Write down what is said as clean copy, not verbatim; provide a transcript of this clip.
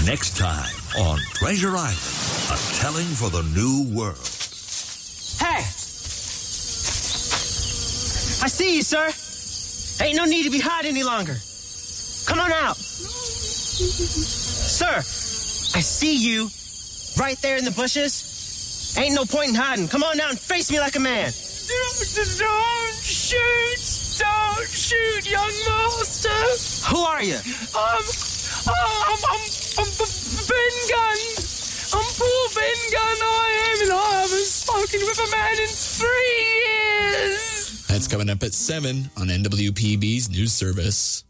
Next time on Treasure Island, a telling for the new world. Hey! I see you, sir. Ain't no need to be hot any longer. Come on out. Sir, I see you right there in the bushes. Ain't no point in hiding. Come on out and face me like a man. Don't shoot, young master. Who are you? I'm Ben Gunn. I'm Paul Ben Gunn, I am, and I haven't spoken with a man in 3 years. That's coming up at 7 on NWPB's News Service.